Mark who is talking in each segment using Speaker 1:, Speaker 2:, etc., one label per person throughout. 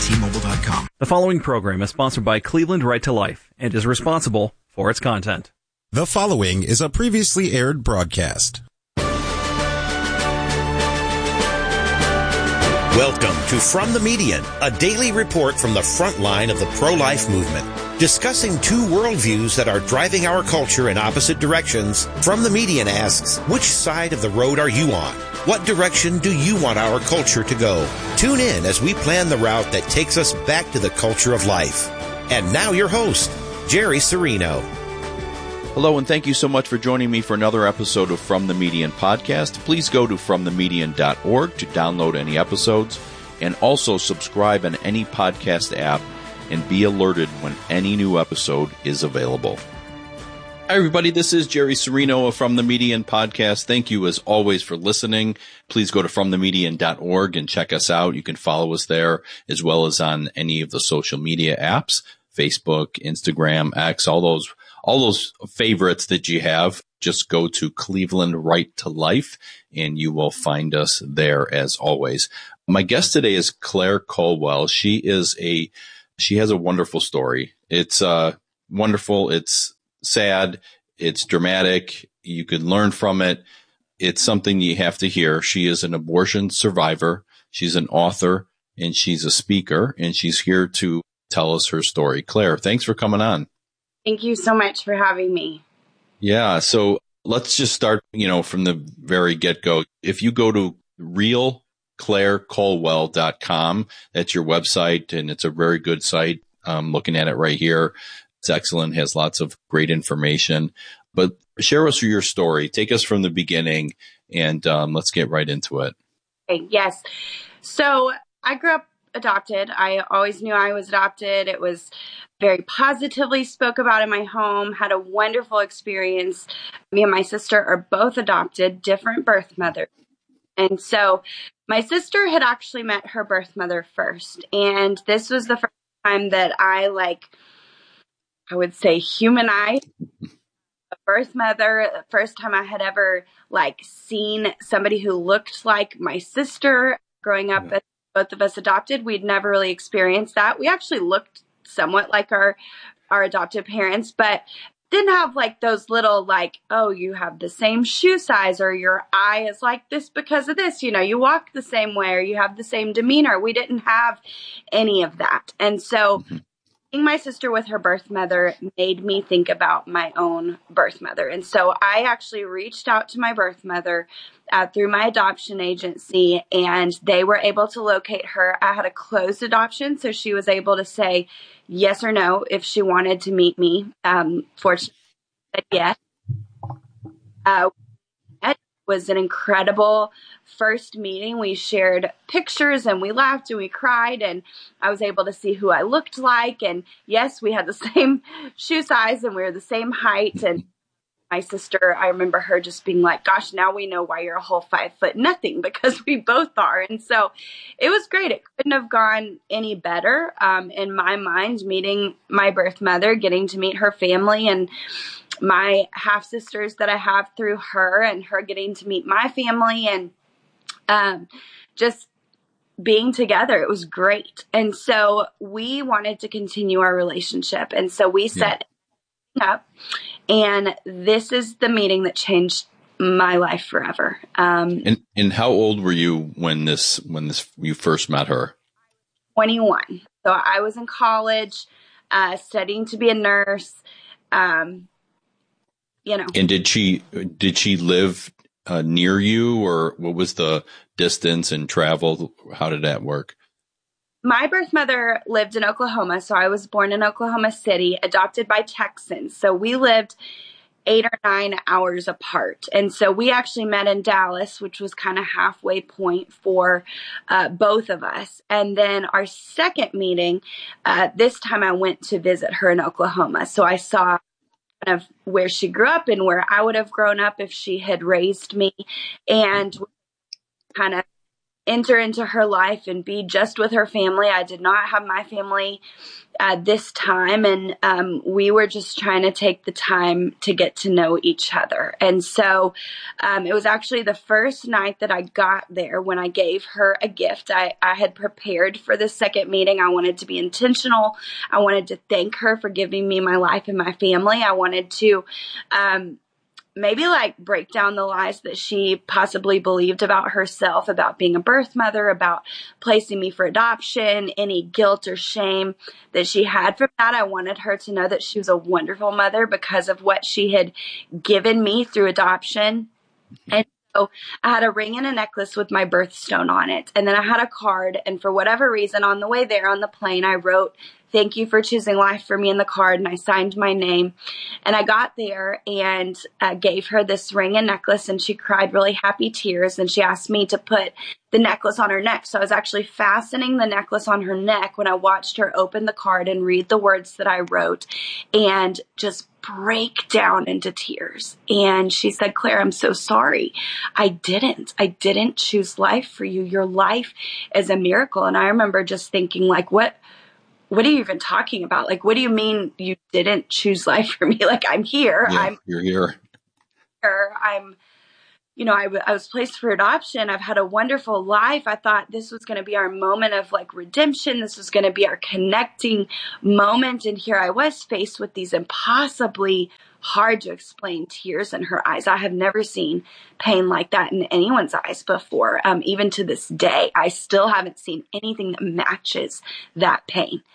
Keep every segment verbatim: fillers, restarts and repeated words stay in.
Speaker 1: T Mobile dot com.
Speaker 2: The following program is sponsored by Cleveland Right to Life and is responsible for its content.
Speaker 3: The following is a previously aired broadcast.
Speaker 4: Welcome to From the Median, a daily report from the front line of the pro-life movement. Discussing two worldviews that are driving our culture in opposite directions, From the Median asks, which side of the road are you on? What direction do you want our culture to go? Tune in as we plan the route that takes us back to the culture of life. And now your host, Jerry Serino.
Speaker 5: Hello, and thank you so much for joining me for another episode of From the Median podcast. Please go to from the median dot org to download any episodes, and also subscribe on any podcast app and be alerted when any new episode is available. Hi, everybody. This is Jerry Serino of From the Median podcast. Thank you, as always, for listening. Please go to from the median dot org and check us out. You can follow us there, as well as on any of the social media apps, Facebook, Instagram, X, all those All those favorites that you have. Just go to Cleveland Right to Life, and you will find us there as always. My guest today is Claire Colwell. She is a, she has a wonderful story. It's uh, wonderful. It's sad. It's dramatic. You can learn from it. It's something you have to hear. She is an abortion survivor. She's an author, and she's a speaker, and she's here to tell us her story. Claire, thanks for coming on.
Speaker 6: Thank you so much for having me. Yeah.
Speaker 5: So let's just start, you know, from the very get-go. If you go to real claire colwell dot com, that's your website, and it's a very good site. I'm looking at it right here. It's excellent, has lots of great information. But share us your story. Take us from the beginning, and um, let's get right into it.
Speaker 6: Okay, yes. So I grew up adopted. I always knew I was adopted. It was very positively spoke about in my home, had a wonderful experience. Me and my sister are both adopted, different birth mothers. And so my sister had actually met her birth mother first. And this was the first time that I, like, I would say humanized a birth mother. The first time I had ever, like, seen somebody who looked like my sister growing up. Yeah. As both of us adopted, we'd never really experienced that. We actually looked somewhat like our our adoptive parents, but didn't have like those little like, oh, you have the same shoe size, or your eye is like this because of this. You know, you walk the same way, or you have the same demeanor. We didn't have any of that. And so mm-hmm. seeing my sister with her birth mother made me think about my own birth mother. And so I actually reached out to my birth mother Uh, through my adoption agency, and they were able to locate her. I had a closed adoption, so she was able to say yes or no if she wanted to meet me. Um, fortunately, she said yes. Uh, it was an incredible first meeting. We shared pictures, and we laughed, and we cried, and I was able to see who I looked like. And yes, we had the same shoe size, and we were the same height, and my sister, I remember her just being like, gosh, now we know why you're a whole five foot nothing, because we both are. And so it was great. It couldn't have gone any better um, in my mind, meeting my birth mother, getting to meet her family and my half sisters that I have through her, and her getting to meet my family, and um, just being together. It was great. And so we wanted to continue our relationship. And so we set yeah. up. And this is the meeting that changed my life forever. Um,
Speaker 5: and and how old were you when this when this you first met her?
Speaker 6: twenty-one. So I was in college, uh, studying to be a nurse. Um, you know.
Speaker 5: And did she did she live uh, near you, or what was the distance and travel? How did that work?
Speaker 6: My birth mother lived in Oklahoma, so I was born in Oklahoma City, adopted by Texans. So we lived eight or nine hours apart. And so we actually met in Dallas, which was kind of halfway point for uh, both of us. And then our second meeting, uh, this time I went to visit her in Oklahoma. So I saw kind of where she grew up and where I would have grown up if she had raised me, and kind of enter into her life and be just with her family. I did not have my family at this time, and um, we were just trying to take the time to get to know each other. And so um, it was actually the first night that I got there when I gave her a gift. I, I had prepared for the second meeting. I wanted to be intentional. I wanted to thank her for giving me my life and my family. I wanted to um, maybe like break down the lies that she possibly believed about herself, about being a birth mother, about placing me for adoption, any guilt or shame that she had from that. I wanted her to know that she was a wonderful mother because of what she had given me through adoption. And so I had a ring and a necklace with my birthstone on it. And then I had a card. And for whatever reason, on the way there on the plane, I wrote, "Thank you for choosing life for me," in the card. And I signed my name. And I got there and uh, gave her this ring and necklace. And she cried really happy tears. And she asked me to put the necklace on her neck. So I was actually fastening the necklace on her neck when I watched her open the card and read the words that I wrote and just break down into tears. And she said, "Claire, I'm so sorry. I didn't. I didn't choose life for you. Your life is a miracle." And I remember just thinking, like, what, what are you even talking about? Like, what do you mean you didn't choose life for me? Like, I'm here.
Speaker 5: Yeah,
Speaker 6: I'm
Speaker 5: you're here.
Speaker 6: here. I'm, you know, I, w- I was placed for adoption. I've had a wonderful life. I thought this was going to be our moment of like redemption. This was going to be our connecting moment. And here I was faced with these impossibly hard to explain tears in her eyes. I have never seen pain like that in anyone's eyes before. Um, even to this day, I still haven't seen anything that matches that pain.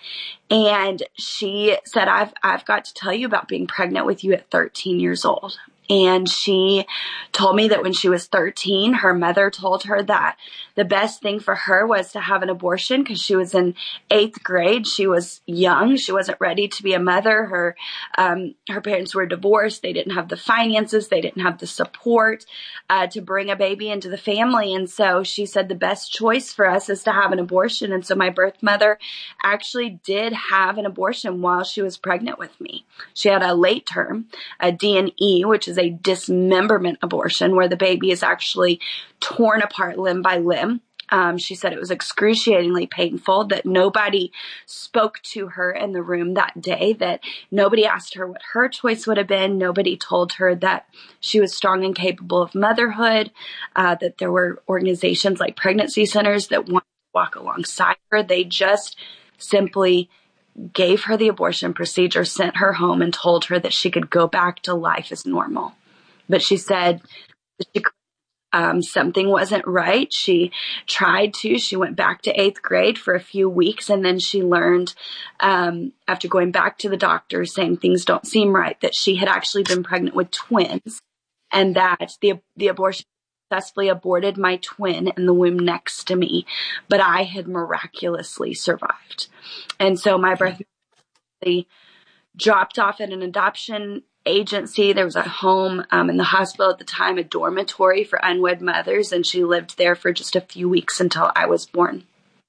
Speaker 6: And she said, I've, I've got to tell you about being pregnant with you at thirteen years old. And she told me that when she was thirteen, her mother told her that the best thing for her was to have an abortion because she was in eighth grade. She was young. She wasn't ready to be a mother. Her, um, her parents were divorced. They didn't have the finances. They didn't have the support uh, to bring a baby into the family. And so she said the best choice for us is to have an abortion. And so my birth mother actually did have an abortion while she was pregnant with me. She had a late term, a D and E, which is a dismemberment abortion where the baby is actually torn apart limb by limb. Um, she said it was excruciatingly painful, that nobody spoke to her in the room that day, that nobody asked her what her choice would have been. Nobody told her that she was strong and capable of motherhood, uh, that there were organizations like pregnancy centers that wanted to walk alongside her. They just simply gave her the abortion procedure, sent her home, and told her that she could go back to life as normal. But she said that she, um, something wasn't right. She tried to. She went back to eighth grade for a few weeks, and then she learned, um, after going back to the doctor saying things don't seem right, that she had actually been pregnant with twins, and that the the abortion successfully aborted my twin in the womb next to me, but I had miraculously survived. And so my birth mother dropped off at an adoption agency. There was a home um, in the hospital at the time, a dormitory for unwed mothers, and she lived there for just a few weeks until I was born.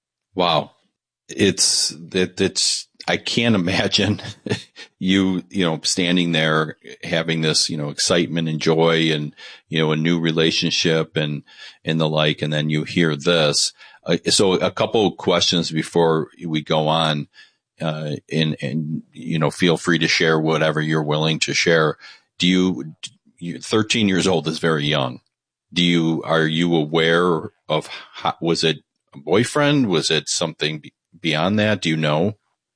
Speaker 5: Wow. It's that it's I can't imagine you, you know, standing there having this, you know, excitement and joy and, you know, a new relationship and, and the like. And then you hear this. Uh, so a couple of questions before we go on, uh, and, and, you know, feel free to share whatever you're willing to share. Do you, you thirteen years old is very young. Do you, are you aware of how, was it a boyfriend? Was it something beyond that? Do you know?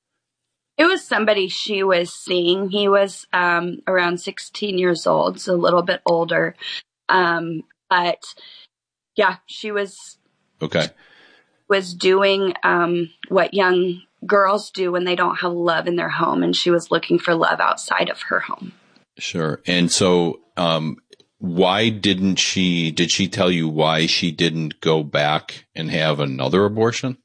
Speaker 6: It was somebody she was seeing. He was um, around sixteen years old, so a little bit older. Um, but yeah, she was
Speaker 5: okay.
Speaker 6: was doing um, what young girls do when they don't have love in their home, and she was looking for love outside of her home.
Speaker 5: Sure. And so, um, why didn't she? Did she tell you why she didn't go back and have another abortion?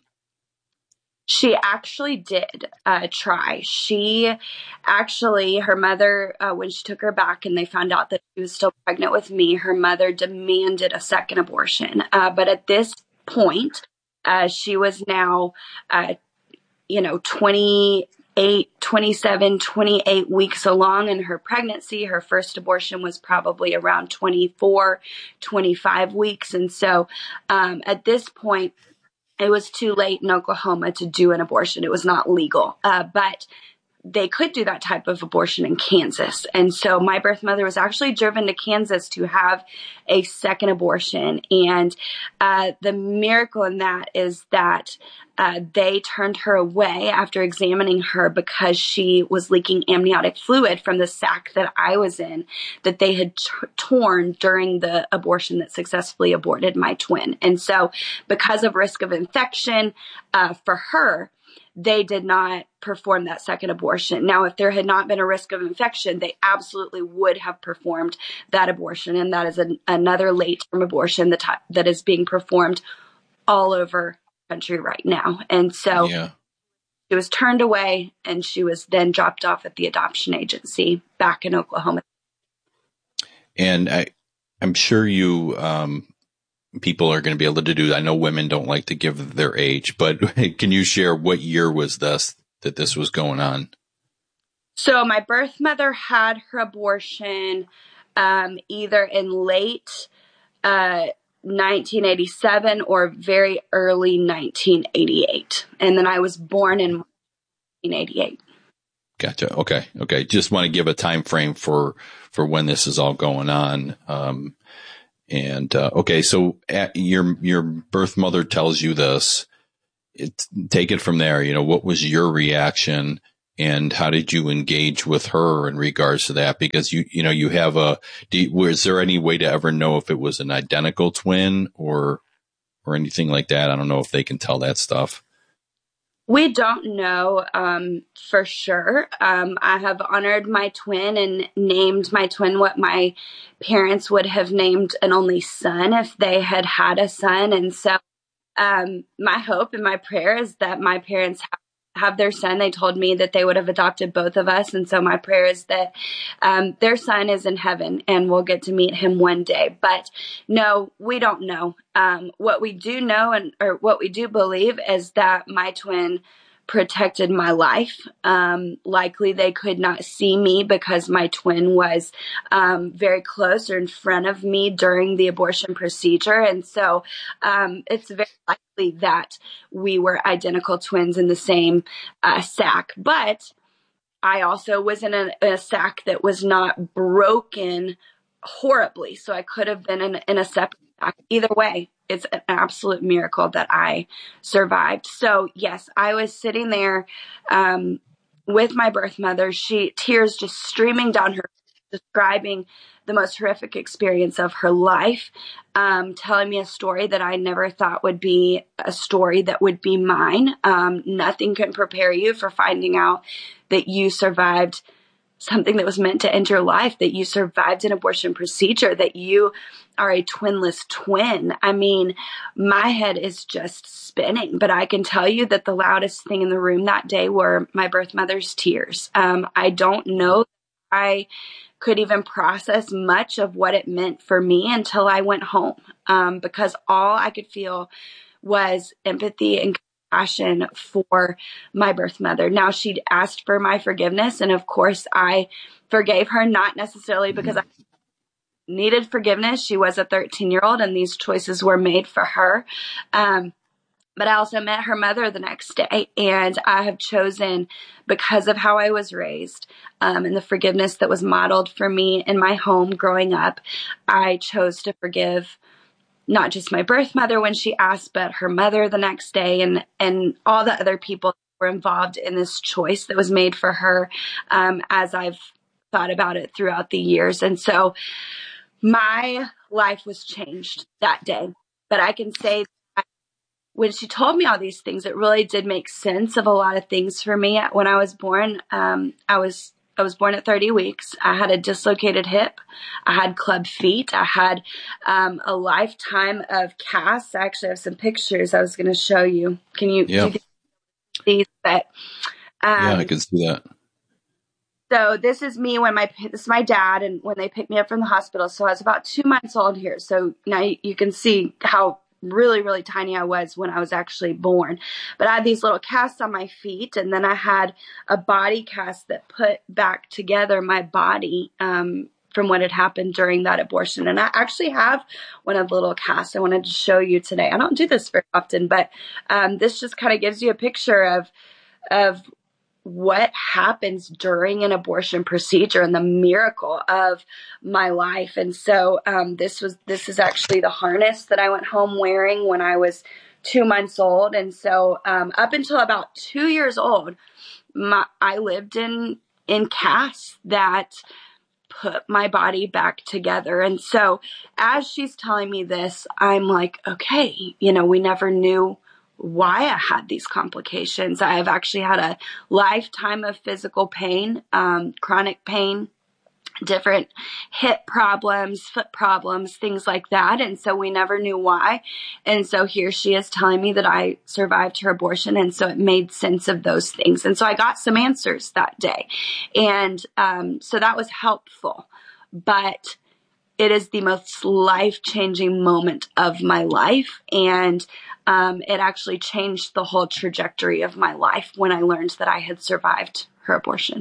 Speaker 6: She actually did uh, try. She actually, her mother, uh, when she took her back and they found out that she was still pregnant with me, her mother demanded a second abortion. Uh, but at this point, uh, she was now, uh, you know, twenty, twenty-eight, twenty-seven, twenty-eight weeks along in her pregnancy. Her first abortion was probably around twenty-four, twenty-five weeks. And so um, at this point, it was too late in Oklahoma to do an abortion. It was not legal. Uh, but they could do that type of abortion in Kansas. And so my birth mother was actually driven to Kansas to have a second abortion. And uh, the miracle in that is that uh, they turned her away after examining her because she was leaking amniotic fluid from the sac that I was in that they had t- torn during the abortion that successfully aborted my twin. And so because of risk of infection uh, for her, they did not perform that second abortion. Now, if there had not been a risk of infection, they absolutely would have performed that abortion. And that is an, another late-term abortion that, that is being performed all over the country right now. And so yeah. She was turned away, and she was then dropped off at the adoption agency back in Oklahoma.
Speaker 5: And I, I'm sure you... Um people are going to be able to do. I know women don't like to give their age, but can you share what year was this that this was going on?
Speaker 6: So my birth mother had her abortion um, either in late uh, nineteen eighty-seven or very early nineteen eighty-eight. And then I was born in nineteen eighty-eight.
Speaker 5: Gotcha. Okay. Okay. Just want to give a time frame for, for when this is all going on. Um, And, uh, okay, so at your, your birth mother tells you this, it, take it from there. You know, what was your reaction and how did you engage with her in regards to that? Because you, you know, you have a, do you, was there any way to ever know if it was an identical twin or, or anything like that? I don't know if they can tell that stuff.
Speaker 6: We don't know um, for sure. Um, I have honored my twin and named my twin what my parents would have named an only son if they had had a son. And so um, my hope and my prayer is that my parents have, have their son. They told me that they would have adopted both of us. And so my prayer is that um, their son is in heaven and we'll get to meet him one day. But no, we don't know. Um, what we do know and or what we do believe is that my twin protected my life. Um, likely they could not see me because my twin was um, very close or in front of me during the abortion procedure. And so um, it's very likely that we were identical twins in the same uh, sac. But I also was in a, a sac that was not broken horribly. So I could have been in, in a separate sac. Either way, it's an absolute miracle that I survived. So yes, I was sitting there um, with my birth mother. She tears just streaming down her, describing the most horrific experience of her life, um, telling me a story that I never thought would be a story that would be mine. Um, nothing can prepare you for finding out that you survived something that was meant to end your life, that you survived an abortion procedure, that you are a twinless twin. I mean, my head is just spinning, but I can tell you that the loudest thing in the room that day were my birth mother's tears. Um, I don't know if I could even process much of what it meant for me until I went home, um, because all I could feel was empathy and compassion for my birth mother. Now, she'd asked for my forgiveness, and of course I forgave her, not necessarily because I needed forgiveness. She was a thirteen-year-old, and these choices were made for her. Um, but I also met her mother the next day, and I have chosen, because of how I was raised um, and the forgiveness that was modeled for me in my home growing up, I chose to forgive not just my birth mother when she asked, but her mother the next day, and, and all the other people who were involved in this choice that was made for her um, as I've thought about it throughout the years. And so my life was changed that day. But I can say that when she told me all these things, it really did make sense of a lot of things for me. When I was born, um, I was I was born at thirty weeks. I had a dislocated hip. I had club feet. I had um, a lifetime of casts. I actually have some pictures I was going to show you. Can you,
Speaker 5: yeah.
Speaker 6: do you see these? But, um,
Speaker 5: yeah, I can see that.
Speaker 6: So this is me when my, this is my dad, and when they picked me up from the hospital. So I was about two months old here. So now you, you can see how really, really tiny I was when I was actually born. But I had these little casts on my feet, and then I had a body cast that put back together my body um, from what had happened during that abortion. And I actually have one of the little casts I wanted to show you today. I don't do this very often, but um, this just kind of gives you a picture of of what happens during an abortion procedure and the miracle of my life. And so um, this was this is actually the harness that I went home wearing when I was two months old. And so um, up until about two years old, my, I lived in in casts that put my body back together. And so as she's telling me this, I'm like, okay, you know, we never knew why I had these complications. I have actually had a lifetime of physical pain, um, chronic pain, different hip problems, foot problems, things like that. And so we never knew why. And so here she is telling me that I survived her abortion. And so it made sense of those things. And so I got some answers that day. And um, so that was helpful. But it is the most life-changing moment of my life. And um, it actually changed the whole trajectory of my life when I learned that I had survived her abortion.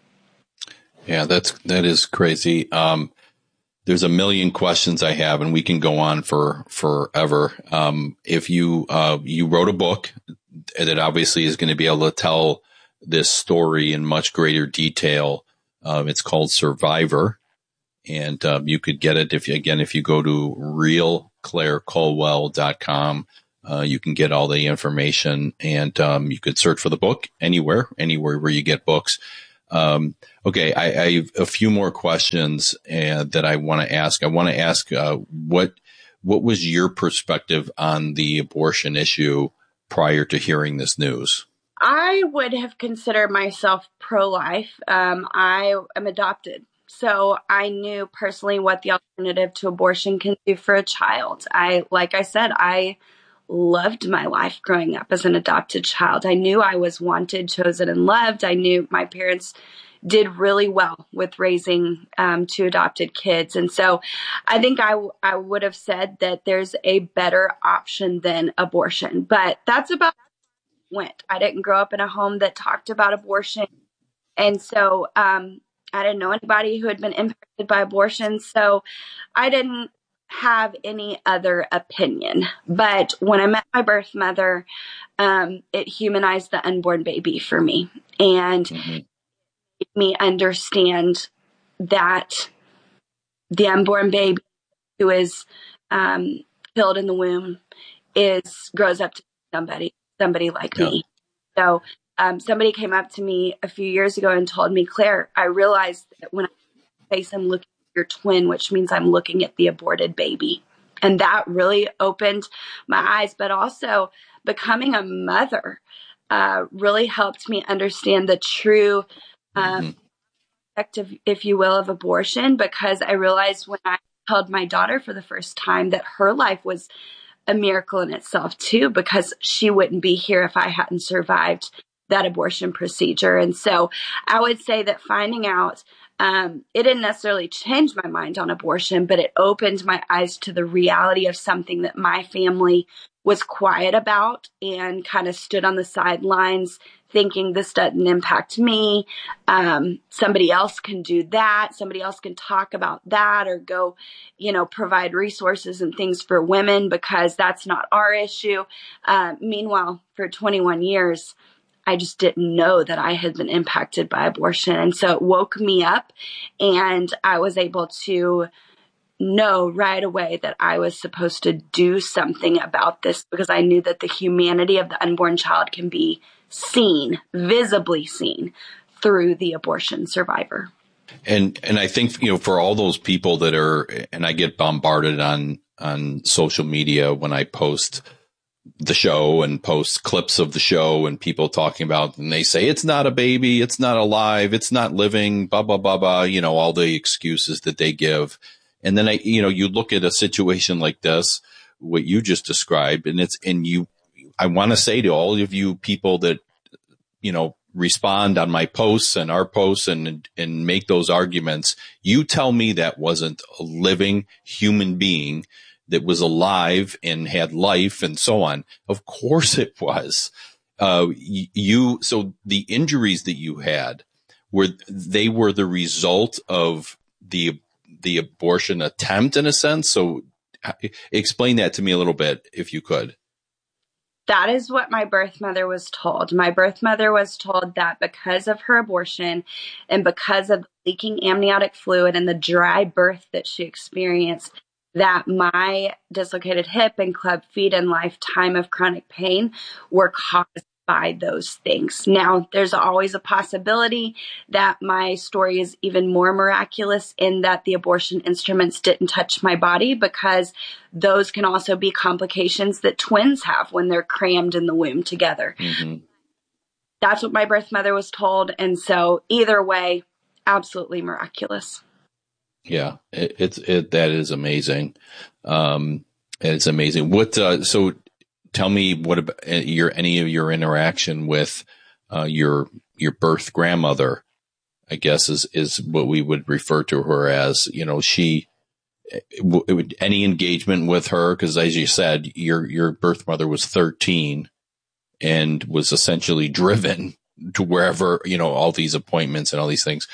Speaker 5: Yeah, that's, that is crazy. Um, there's a million questions I have, and we can go on for forever. Um, if you, uh, you wrote a book that obviously is going to be able to tell this story in much greater detail. Um, it's called Survivor. And um, you could get it if you, again, if you go to real claire colwell dot com, uh, you can get all the information, and um, you could search for the book anywhere, anywhere where you get books. Um, okay, I, I have a few more questions uh, that I want to ask. I want to ask uh, what what was your perspective on the abortion issue prior to hearing this news?
Speaker 6: I would have considered myself pro-life. Um, I am adopted. So I knew personally what the alternative to abortion can do for a child. I, like I said, I loved my life growing up as an adopted child. I knew I was wanted, chosen, and loved. I knew my parents did really well with raising um, two adopted kids. And so I think I, w- I would have said that there's a better option than abortion. But that's about how it went. I didn't grow up in a home that talked about abortion. And so um, I didn't know anybody who had been impacted by abortion. So I didn't have any other opinion. But when I met my birth mother, um, it humanized the unborn baby for me. And mm-hmm. made me understand that the unborn baby who is um, killed in the womb is grows up to somebody, somebody like yeah. me. So um, somebody came up to me a few years ago and told me, Claire, I realized that when I face I'm looking at your twin, which means I'm looking at the aborted baby. And that really opened my eyes, but also becoming a mother uh, really helped me understand the true um, mm-hmm. effect, if you will, of abortion, because I realized when I held my daughter for the first time that her life was a miracle in itself too, because she wouldn't be here if I hadn't survived that abortion procedure. And so I would say that finding out, um, it didn't necessarily change my mind on abortion, but it opened my eyes to the reality of something that my family was quiet about and kind of stood on the sidelines thinking this doesn't impact me. Um, somebody else can do that. Somebody else can talk about that or go, you know, provide resources and things for women because that's not our issue. Uh, meanwhile, for twenty-one years, I just didn't know that I had been impacted by abortion. And so it woke me up and I was able to know right away that I was supposed to do something about this because I knew that the humanity of the unborn child can be seen, visibly seen through the abortion survivor.
Speaker 5: And, and I think, you know, for all those people that are, and I get bombarded on, on social media when I post the show and post clips of the show and people talking about, and they say, it's not a baby, it's not alive, it's not living, blah, blah, blah, blah, you know, all the excuses that they give. And then I, you know, you look at a situation like this, what you just described, and it's, and you, I want to say to all of you people that, you know, respond on my posts and our posts and, and make those arguments, you tell me that wasn't a living human being that was alive and had life and so on. Of course it was. Uh, you, so the injuries that you had were, they were the result of the, the abortion attempt in a sense. So explain that to me a little bit, if you could.
Speaker 6: That is what my birth mother was told. My birth mother was told that because of her abortion and because of leaking amniotic fluid and the dry birth that she experienced, that my dislocated hip and club feet and lifetime of chronic pain were caused by those things. Now, there's always a possibility that my story is even more miraculous in that the abortion instruments didn't touch my body, because those can also be complications that twins have when they're crammed in the womb together. Mm-hmm. That's what my birth mother was told. And so either way, absolutely miraculous.
Speaker 5: Yeah, it, it's, it, that is amazing. Um, it's amazing. What, uh, so tell me what about your, any of your interaction with, uh, your, your birth grandmother, I guess is, is what we would refer to her as. You know, she, it would, any engagement with her? Cause as you said, your, your birth mother was thirteen and was essentially driven to wherever, you know, all these appointments and all these things.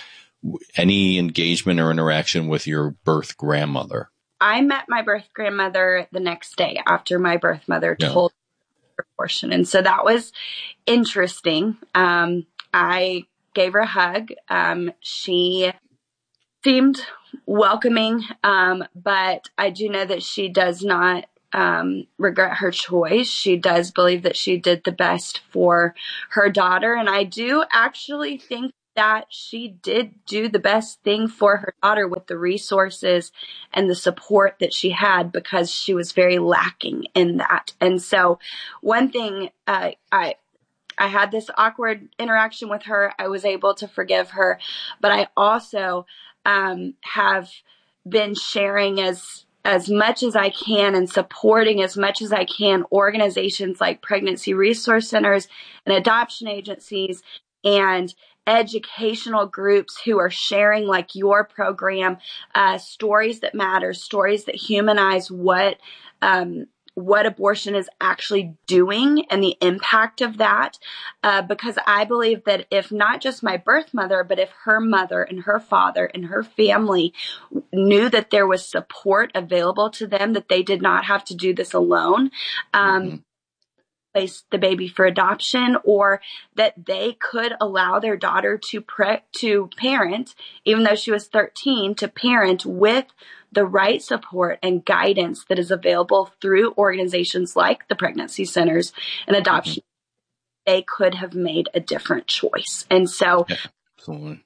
Speaker 5: Any engagement or interaction with your birth grandmother?
Speaker 6: I met my birth grandmother the next day after my birth mother
Speaker 5: Yeah.
Speaker 6: told her abortion. And so that was interesting. Um, I gave her a hug. Um, she seemed welcoming, um, but I do know that she does not um, regret her choice. She does believe that she did the best for her daughter. And I do actually think that she did do the best thing for her daughter with the resources and the support that she had, because she was very lacking in that. And so one thing, uh, I, I had this awkward interaction with her. I was able to forgive her, but I also, um, have been sharing as, as much as I can and supporting as much as I can organizations like pregnancy resource centers and adoption agencies and educational groups who are sharing, like your program, uh, stories that matter, stories that humanize what, um, what abortion is actually doing and the impact of that. Uh, because I believe that if not just my birth mother, but if her mother and her father and her family knew that there was support available to them, that they did not have to do this alone, um, mm-hmm. place the baby for adoption, or that they could allow their daughter to pre- to parent, even though she was thirteen, to parent with the right support and guidance that is available through organizations like the pregnancy centers and adoption, mm-hmm. they could have made a different choice. And so
Speaker 5: yeah, absolutely.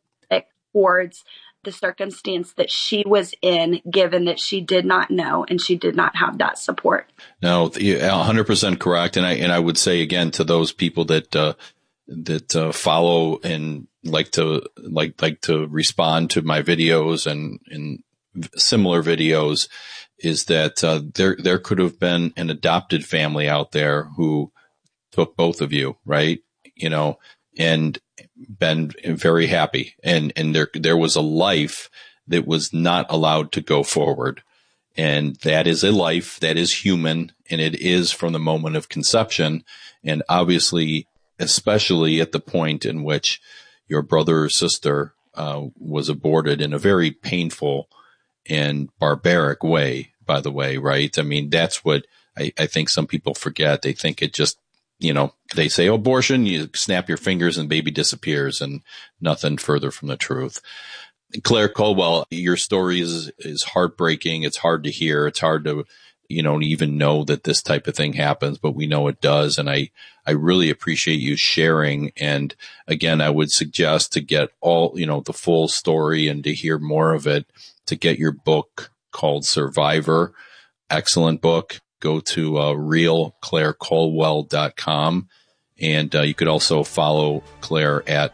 Speaker 6: It towards the circumstance that she was in, given that she did not know and she did not have that support.
Speaker 5: No, one hundred percent correct. And I, and I would say again to those people that, uh, that, uh, follow and like to, like, like to respond to my videos and, and similar videos, is that, uh, there, there could have been an adopted family out there who took both of you, right? You know, and been very happy. And, and there, there was a life that was not allowed to go forward. And that is a life that is human, and it is from the moment of conception. And obviously, especially at the point in which your brother or sister, uh, was aborted in a very painful and barbaric way, by the way, right? I mean, that's what I, I think some people forget. They think it just, you know, they say abortion, you snap your fingers and baby disappears, and nothing further from the truth. Claire Colwell, your story is, is heartbreaking. It's hard to hear. It's hard to, you know, even know that this type of thing happens, but we know it does. And I, I really appreciate you sharing. And again, I would suggest to get all, you know, the full story and to hear more of it, to get your book called Survivor. Excellent book. Go to uh, real claire colwell dot com. And uh, you could also follow Claire at,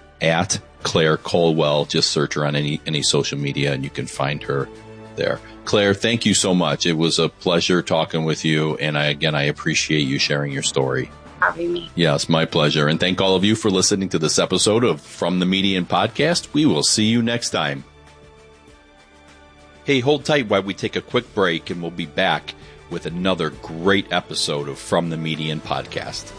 Speaker 5: at Claire Colwell. Just search her on any, any social media and you can find her there. Claire, thank you so much. It was a pleasure talking with you. And I, again, I appreciate you sharing your story.
Speaker 6: Having me.
Speaker 5: Yes, my pleasure. And thank all of you for listening to this episode of From the Median Podcast. We will see you next time. Hey, hold tight while we take a quick break, and we'll be back with another great episode of From the Median Podcast.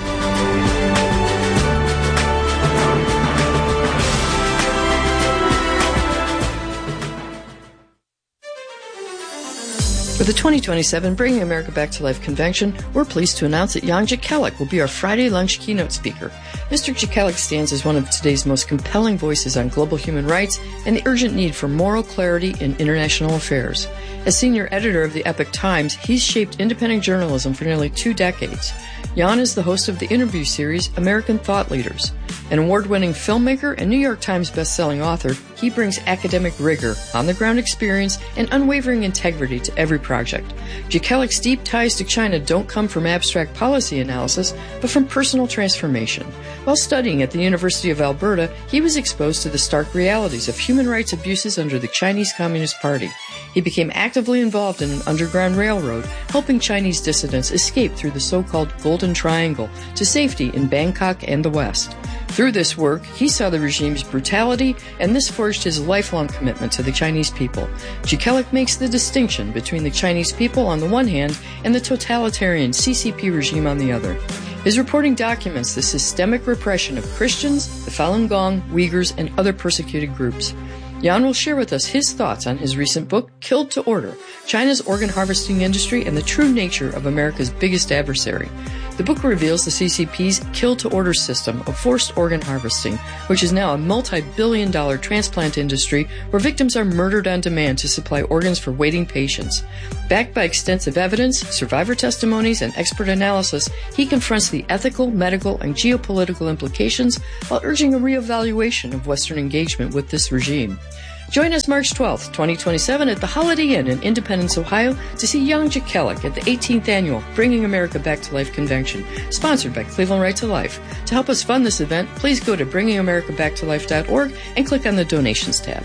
Speaker 1: For the twenty twenty-seven Bringing America Back to Life convention, we're pleased to announce that Jan Jekielek will be our Friday lunch keynote speaker. Mister Jekielek stands as one of today's most compelling voices on global human rights and the urgent need for moral clarity in international affairs. As senior editor of the Epoch Times, he's shaped independent journalism for nearly two decades. Jan is the host of the interview series American Thought Leaders. An award-winning filmmaker and New York Times best-selling author, he brings academic rigor, on-the-ground experience, and unwavering integrity to every project. Jekielek's deep ties to China don't come from abstract policy analysis, but from personal transformation. While studying at the University of Alberta, he was exposed to the stark realities of human rights abuses under the Chinese Communist Party. He became actively involved in an underground railroad, helping Chinese dissidents escape through the so-called Golden Triangle to safety in Bangkok and the West. Through this work, he saw the regime's brutality, and this forged his lifelong commitment to the Chinese people. Jekielek makes the distinction between the Chinese people on the one hand and the totalitarian C C P regime on the other. His reporting documents the systemic repression of Christians, the Falun Gong, Uyghurs, and other persecuted groups. Jan will share with us his thoughts on his recent book, Killed to Order, China's Organ Harvesting Industry and the True Nature of America's Biggest Adversary. The book reveals the C C P's kill-to-order system of forced organ harvesting, which is now a multi-billion dollar transplant industry where victims are murdered on demand to supply organs for waiting patients. Backed by extensive evidence, survivor testimonies, and expert analysis, he confronts the ethical, medical, and geopolitical implications while urging a reevaluation of Western engagement with this regime. Join us March twelfth, twenty twenty-seven at the Holiday Inn in Independence, Ohio to see Jan Jekielek at the eighteenth Annual Bringing America Back to Life Convention, sponsored by Cleveland Right to Life. To help us fund this event, please go to bringing america back to life dot org and click on the Donations tab.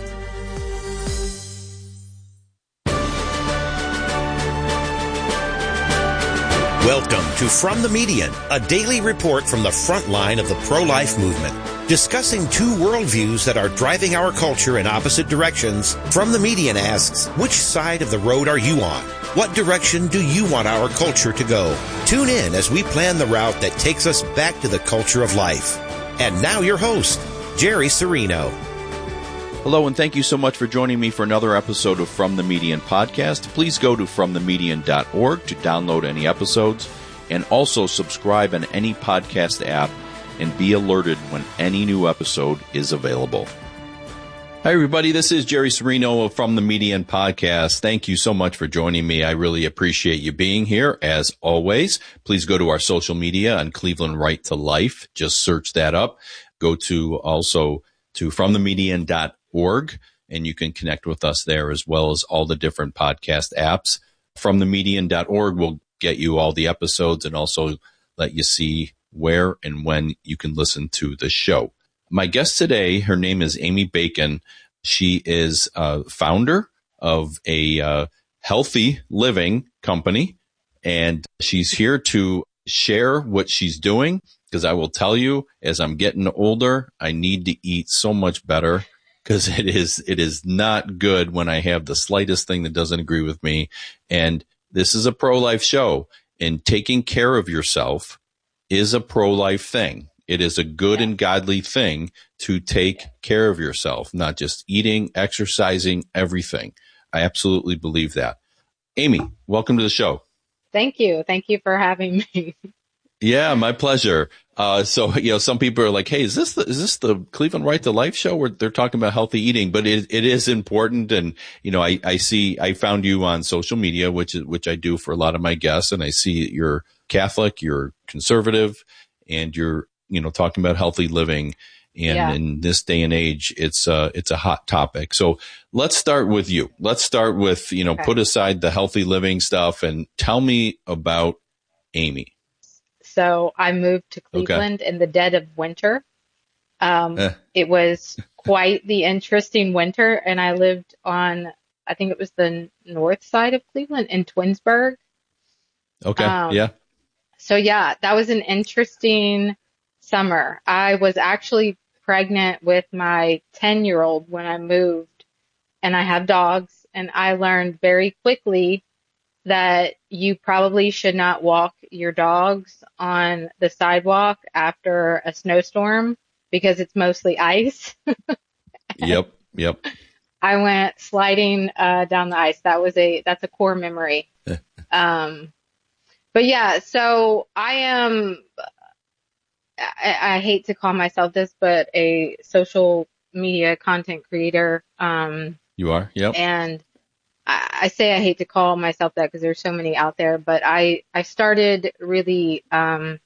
Speaker 4: Welcome to From the Median, a daily report from the front line of the pro-life movement. Discussing two worldviews that are driving our culture in opposite directions, From the Median asks, which side of the road are you on? What direction do you want our culture to go? Tune in as we plan the route that takes us back to the culture of life. And now your host, Jerry Serino.
Speaker 5: Hello, and thank you so much for joining me for another episode of From the Median Podcast. Please go to from the median dot org to download any episodes, and also subscribe on any podcast app and be alerted when any new episode is available. Hi, everybody. This is Jerry Serino from the Median Podcast. Thank you so much for joining me. I really appreciate you being here. As always, please go to our social media on Cleveland Right to Life. Just search that up. Go to also to from the median dot org, and you can connect with us there as well as all the different podcast apps. from the median dot org will get you all the episodes and also let you see where and when you can listen to the show. My guest today, her name is Amy Bacon. She is a founder of a uh, healthy living company, and she's here to share what she's doing, because I will tell you, as I'm getting older, I need to eat so much better, because it is it is not good when I have the slightest thing that doesn't agree with me. And this is a pro-life show, and taking care of yourself is a pro-life thing. It is a good and godly thing to take care of yourself, not just eating, exercising, everything. I absolutely believe that. Amy, welcome to the show.
Speaker 7: Thank you. Thank you for having me.
Speaker 5: Yeah, my pleasure. Uh, so, you know, some people are like, hey, is this the, is this the Cleveland Right to Life show where they're talking about healthy eating? But it, it is important. And, you know, I, I see, I found you on social media, which is, which I do for a lot of my guests. And I see you're Catholic, you're conservative, and you're, you know, talking about healthy living. And yeah. in this day and age, it's uh it's a hot topic. So let's start with you. Let's start with, you know, okay. put aside the healthy living stuff and tell me about Amy.
Speaker 7: So I moved to Cleveland okay. in the dead of winter. Um, eh. It was quite the interesting winter, and I lived on, I think it was the north side of Cleveland in Twinsburg.
Speaker 5: Okay. Um, yeah.
Speaker 7: So yeah, that was an interesting summer. I was actually pregnant with my ten year old when I moved, and I have dogs, and I learned very quickly that you probably should not walk your dogs on the sidewalk after a snowstorm because it's mostly ice.
Speaker 5: Yep, yep.
Speaker 7: I went sliding uh, down the ice. That was a that's a core memory. um, but yeah, so I am. I, I hate to call myself this, but a social media content creator. Um,
Speaker 5: you are, yep.
Speaker 7: And I, I say I hate to call myself that because there's so many out there. But I I started really um,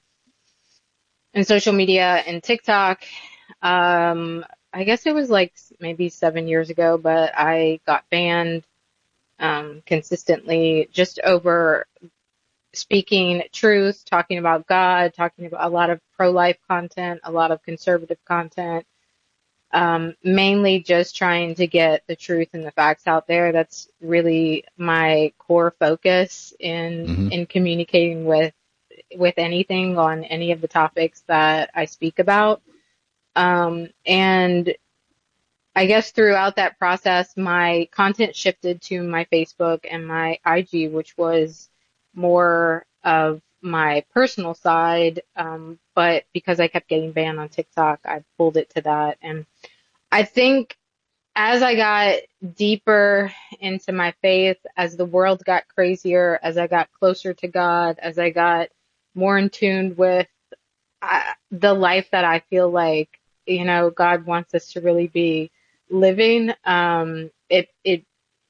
Speaker 7: in social media and TikTok. Um, I guess it was like maybe seven years ago, but I got banned um, consistently just over speaking truth, talking about God, talking about a lot of pro-life content, a lot of conservative content, um, mainly just trying to get the truth and the facts out there. That's really my core focus in mm-hmm. in communicating with with anything on any of the topics that I speak about. Um, and I guess throughout that process, my content shifted to my Facebook and my I G, which was more of my personal side. Um, but because I kept getting banned on TikTok, I pulled it to that. And I think as I got deeper into my faith, as the world got crazier, as I got closer to God, as I got more in tune with uh, the life that I feel like, you know, God wants us to really be living, um, it, it,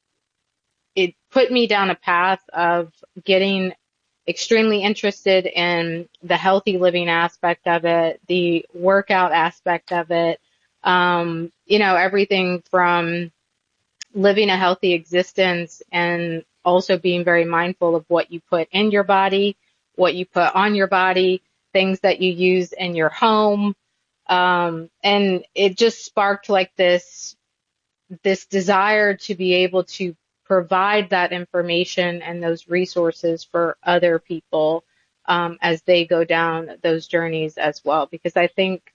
Speaker 7: it put me down a path of getting extremely interested in the healthy living aspect of it, the workout aspect of it, um, you know, everything from living a healthy existence and also being very mindful of what you put in your body, what you put on your body, things that you use in your home. Um, and it just sparked like this, this desire to be able to provide that information and those resources for other people, um, as they go down those journeys as well. Because I think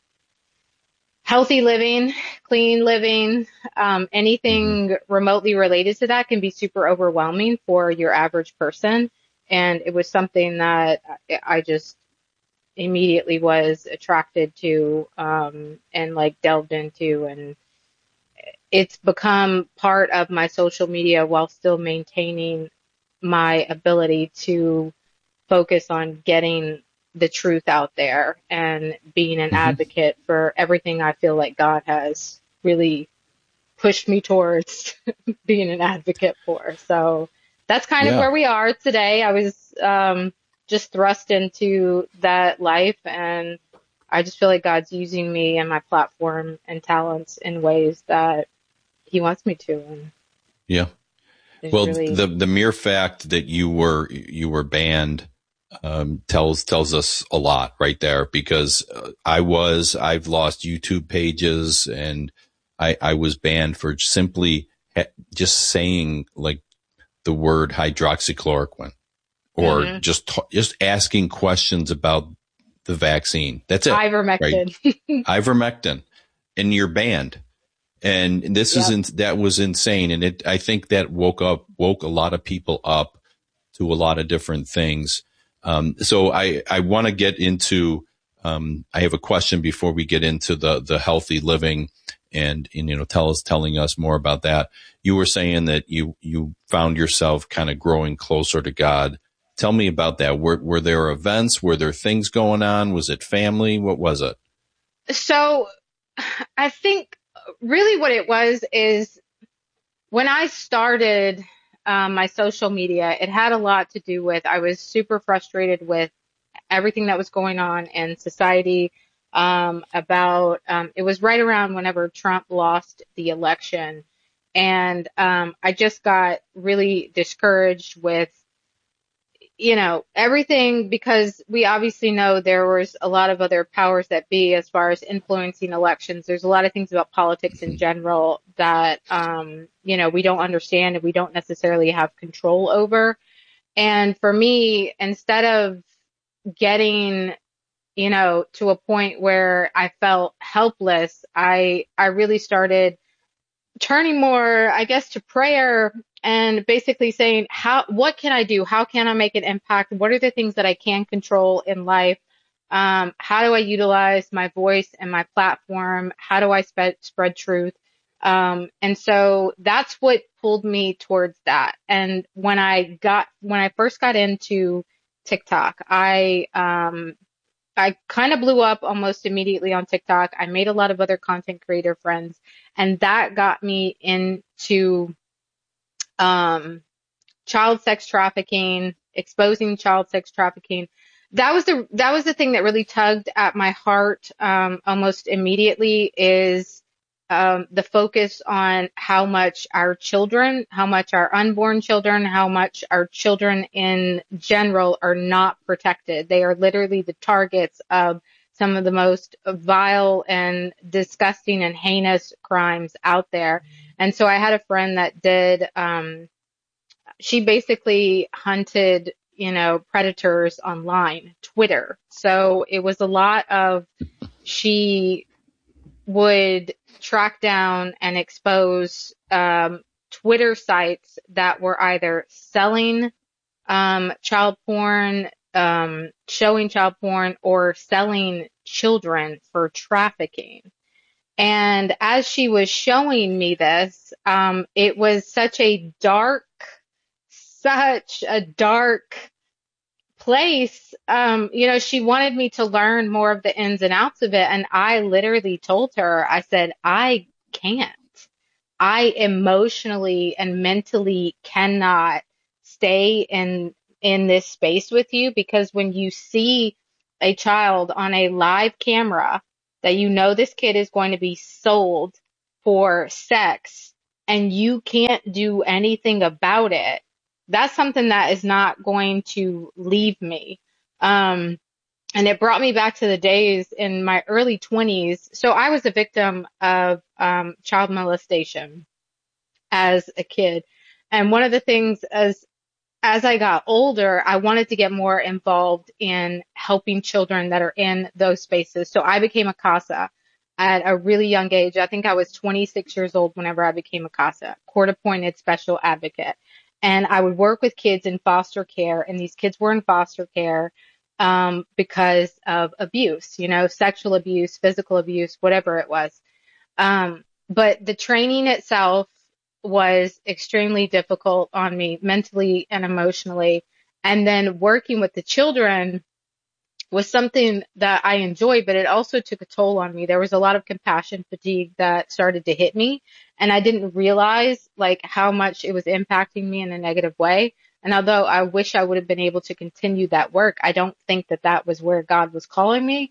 Speaker 7: healthy living, clean living, um, anything mm-hmm. remotely related to that can be super overwhelming for your average person. And it was something that I just immediately was attracted to, um, and like delved into, and it's become part of my social media while still maintaining my ability to focus on getting the truth out there and being an mm-hmm. advocate for everything I feel like God has really pushed me towards being an advocate for. So that's kind yeah. of where we are today. I was, um, just thrust into that life, and I just feel like God's using me and my platform and talents in ways that He wants me to. And
Speaker 5: yeah. Well, really... the the mere fact that you were you were banned um, tells tells us a lot right there, because I was I've lost YouTube pages, and I I was banned for simply ha- just saying like the word hydroxychloroquine. Or mm-hmm. just just asking questions about the vaccine. That's it.
Speaker 7: Ivermectin.
Speaker 5: Right? Ivermectin, and you're banned. And this yep. is in, that was insane. And it I think that woke up woke a lot of people up to a lot of different things. Um, so I I want to get into. Um, I have a question before we get into the the healthy living, and, and you know tell us telling us more about that. You were saying that you you found yourself kind of growing closer to God. Tell me about that. Were, were there events? Were there things going on? Was it family? What was it?
Speaker 7: So I think really what it was is when I started um, my social media, it had a lot to do with, I was super frustrated with everything that was going on in society, um, about, um, it was right around whenever Trump lost the election. And um, I just got really discouraged with, you know, everything, because we obviously know there was a lot of other powers that be as far as influencing elections. There's a lot of things about politics in general that, um, you know, we don't understand and we don't necessarily have control over. And for me, instead of getting, you know, to a point where I felt helpless, I, I really started turning more, I guess, to prayer and basically saying, how, what can I do? How can I make an impact? What are the things that I can control in life? Um, how do I utilize my voice and my platform? How do I spread, spread truth? Um, and so that's what pulled me towards that. And when I got, when I first got into TikTok, I, um, I kind of blew up almost immediately on TikTok. I made a lot of other content creator friends, and that got me into, um, child sex trafficking, exposing child sex trafficking. That was the, that was the thing that really tugged at my heart, um, almost immediately is, um, the focus on how much our children, how much our unborn children, how much our children in general are not protected. They are literally the targets of some of the most vile and disgusting and heinous crimes out there. And so I had a friend that did, um, she basically hunted, you know, predators online, Twitter. So it was a lot of, she would track down and expose, um, Twitter sites that were either selling, um, child porn, um, showing child porn or selling children for trafficking. And as she was showing me this, um, it was such a dark, such a dark place. Um, you know, she wanted me to learn more of the ins and outs of it. And I literally told her, I said, I can't. I emotionally and mentally cannot stay in, in this space with you, because when you see a child on a live camera that you know this kid is going to be sold for sex and you can't do anything about it, that's something that is not going to leave me. Um, and it brought me back to the days in my early twenties. So I was a victim of um, child molestation as a kid. And one of the things as as I got older, I wanted to get more involved in helping children that are in those spaces. So I became a CASA at a really young age. I think I was twenty-six years old whenever I became a CASA, court-appointed special advocate. And I would work with kids in foster care, and these kids were in foster care um, because of abuse, you know, sexual abuse, physical abuse, whatever it was. Um, but the training itself was extremely difficult on me mentally and emotionally. And then working with the children was something that I enjoyed, but it also took a toll on me. There was a lot of compassion fatigue that started to hit me, and I didn't realize like how much it was impacting me in a negative way. And although I wish I would have been able to continue that work, I don't think that that was where God was calling me.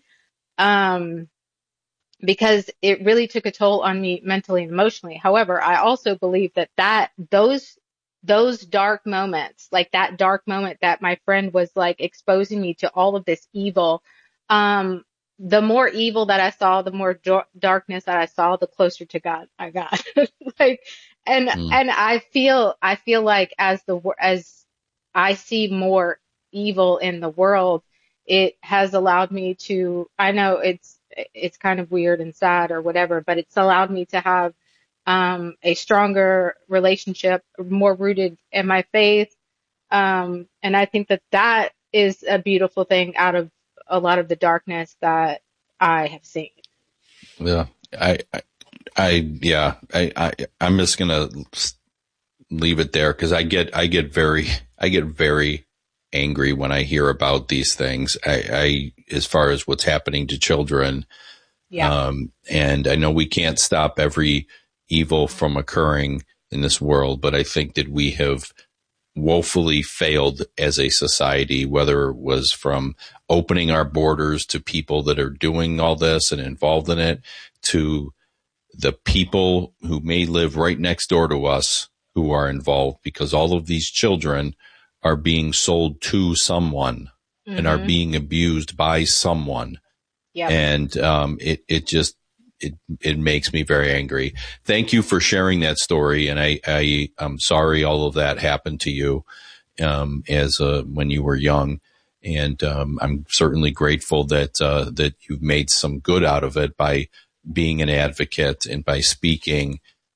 Speaker 7: Um, because it really took a toll on me mentally and emotionally. However, I also believe that that those those dark moments, like that dark moment that my friend was like exposing me to all of this evil, um, the more evil that I saw, the more do- darkness that I saw, the closer to God I got. like, and mm. and I feel I feel like as the as I see more evil in the world, it has allowed me to. I know it's it's kind of weird and sad or whatever, but it's allowed me to have um, a stronger relationship, more rooted in my faith. Um, and I think that that is a beautiful thing out of a lot of the darkness that I have seen.
Speaker 5: Yeah. I, I, I yeah, I, I, I'm just going to leave it there, because I get, I get very, I get very angry when I hear about these things. I, I, as far as what's happening to children. Yeah. Um, and I know we can't stop every evil from occurring in this world, but I think that we have woefully failed as a society, whether it was from opening our borders to people that are doing all this and involved in it, to the people who may live right next door to us who are involved, because all of these children are being sold to someone mm-hmm. and are being abused by someone. Yep. And um, it, it just, it, it makes me very angry. Thank you for sharing that story. And I, I, I'm sorry all of that happened to you, um, as, uh, when you were young. And, um, I'm certainly grateful that, uh, that you've made some good out of it by being an advocate and by speaking,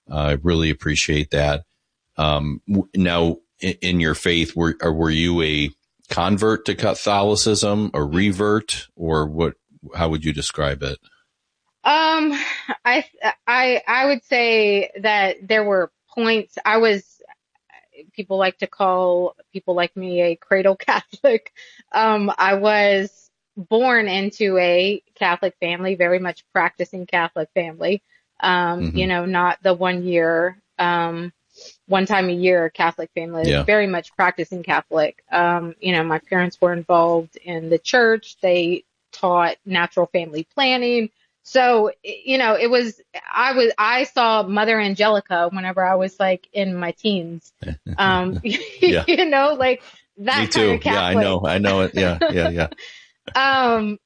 Speaker 5: I really appreciate that. Um, now, in, in your faith, were or were you a convert to Catholicism, a revert, or what? How would you describe it?
Speaker 7: Um, I I I would say that there were points. I was. People like to call people like me a cradle Catholic. Um, I was born into a Catholic family, very much practicing Catholic family. Um, mm-hmm. You know, not the one year, um, one time a year Catholic family, yeah. Very much practicing Catholic. Um, you know, my parents were involved in the church. They taught natural family planning. So, you know, it was, I was, I saw Mother Angelica whenever I was like in my teens. Um, yeah. You know, like that
Speaker 5: Me too.
Speaker 7: kind of Catholic.
Speaker 5: Yeah, I know. I know it. Yeah. Yeah. Yeah.
Speaker 7: um,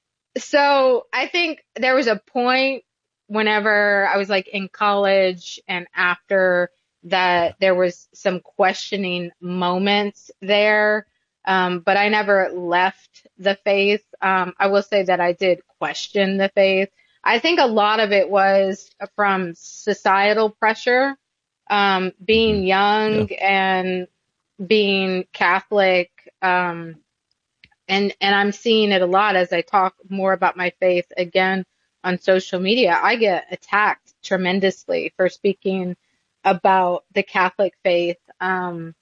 Speaker 7: so I think there was a point whenever I was like in college and after that there was some questioning moments there. Um, but I never left the faith. Um, I will say that I did question the faith. I think a lot of it was from societal pressure, um, being mm-hmm. young yeah. and being Catholic. Um, and, and I'm seeing it a lot as I talk more about my faith again on social media. I get attacked tremendously for speaking about the Catholic faith. Um,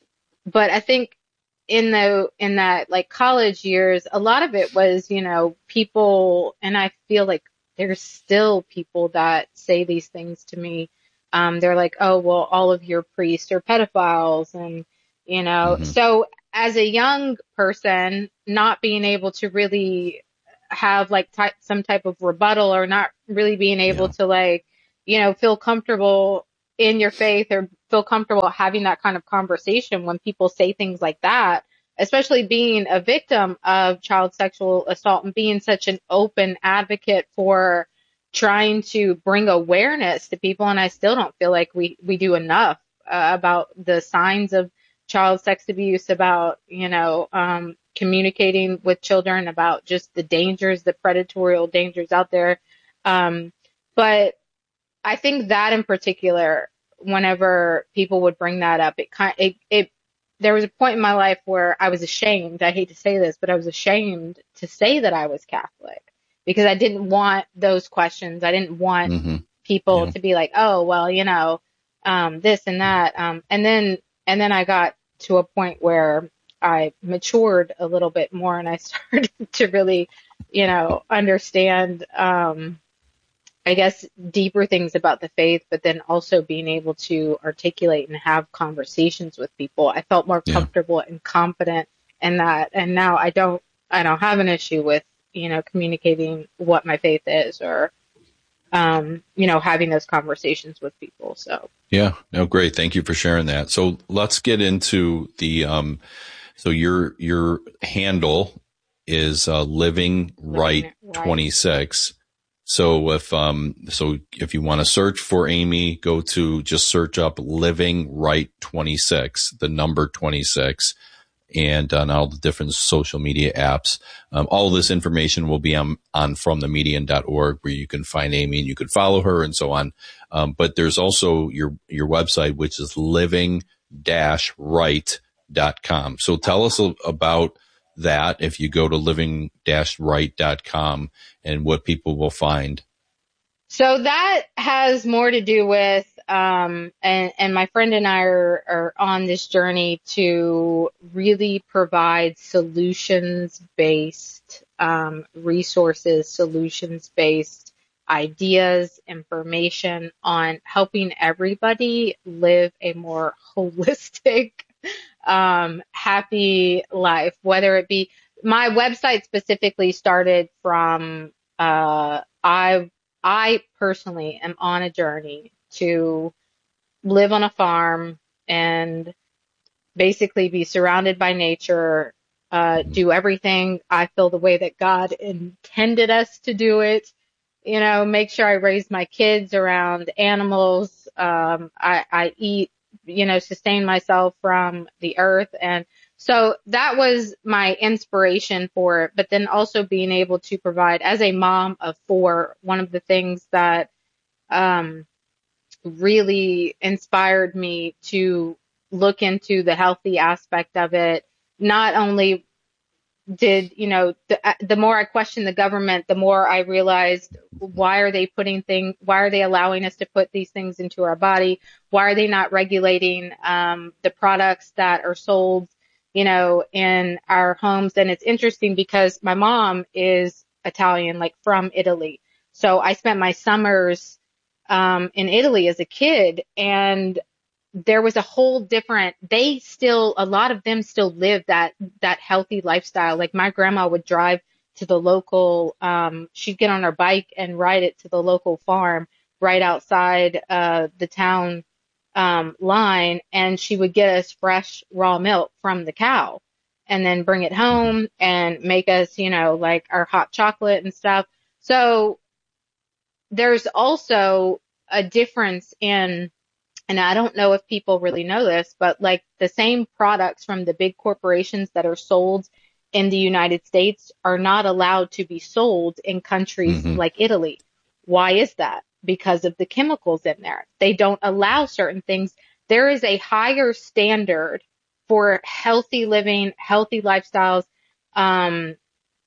Speaker 7: but I think in the, in that like college years, a lot of it was, you know, people, and I feel like there's still people that say these things to me. Um, they're like, oh, well, all of your priests are pedophiles. And, you know, mm-hmm. so as a young person, not being able to really have like ty- some type of rebuttal or not really being able yeah. to like, you know, feel comfortable in your faith or feel comfortable having that kind of conversation when people say things like that, especially being a victim of child sexual assault and being such an open advocate for trying to bring awareness to people. And I still don't feel like we, we do enough uh, about the signs of child sex abuse, about, you know, um, communicating with children, about just the dangers, the predatorial dangers out there. Um, but I think that in particular, whenever people would bring that up, it kind it, it, there was a point in my life where I was ashamed. I hate to say this, but I was ashamed to say that I was Catholic because I didn't want those questions. I didn't want mm-hmm. people yeah. to be like, oh, well, you know, um, this and that. Um, and then, and then I got to a point where I matured a little bit more and I started to really, you know, understand, um, I guess, deeper things about the faith, but then also being able to articulate and have conversations with people. I felt more comfortable yeah. and confident in that. And now I don't, I don't have an issue with, you know, communicating what my faith is or, um, you know, having those conversations with people. So.
Speaker 5: Yeah. No, great. Thank you for sharing that. So let's get into the, um, so your, your handle is, uh, Living Right twenty-six. So if, um, so if you want to search for Amy, go to just search up Living Right twenty-six, the number twenty-six, and on all the different social media apps. Um, all of this information will be on, on from the median dot org where you can find Amy and you can follow her and so on. Um, but there's also your, your website, which is living dash right dot com. So tell us about that if you go to living dash right dot com and what people will find.
Speaker 7: So that has more to do with, um, and, and my friend and I are, are on this journey to really provide solutions-based um, resources, solutions-based ideas, information on helping everybody live a more holistic Um, happy life, whether it be my website specifically started from, uh, I, I personally am on a journey to live on a farm and basically be surrounded by nature, uh, do everything I feel the way that God intended us to do it, you know, make sure I raise my kids around animals. Um, I, I eat, you know, sustain myself from the earth. And so that was my inspiration for it. But then also being able to provide, as a mom of four, one of the things that, um, really inspired me to look into the healthy aspect of it. Not only did, you know, the, the more I questioned the government, the more I realized, why are they putting things, why are they allowing us to put these things into our body? Why are they not regulating um, the products that are sold, you know, in our homes? And it's interesting because my mom is Italian, like from Italy. So I spent my summers um, in Italy as a kid, and there was a whole different, they still, a lot of them still live that, that healthy lifestyle. Like my grandma would drive to the local, um, she'd get on her bike and ride it to the local farm right outside, uh, the town, um, line. And she would get us fresh raw milk from the cow and then bring it home and make us, you know, like our hot chocolate and stuff. So there's also a difference in, and I don't know if people really know this, but like the same products from the big corporations that are sold in the United States are not allowed to be sold in countries mm-hmm. like Italy. Why is that? Because of the chemicals in there. They don't allow certain things. There is a higher standard for healthy living, healthy lifestyles, um,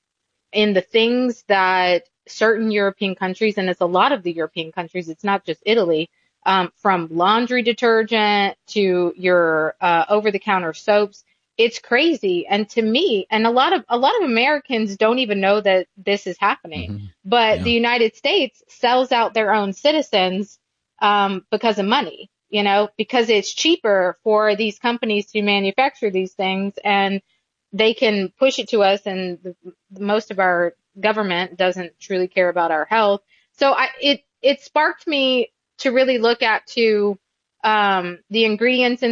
Speaker 7: in the things that certain European countries, and it's a lot of the European countries, it's not just Italy, Um, from laundry detergent to your uh, over-the-counter soaps. It's crazy. And to me, and a lot of a lot of Americans don't even know that this is happening. Mm-hmm. But yeah. the United States sells out their own citizens um, because of money, you know, because it's cheaper for these companies to manufacture these things, and they can push it to us, and the, most of our government doesn't truly care about our health. So I, it it sparked me to really look at to um, the ingredients in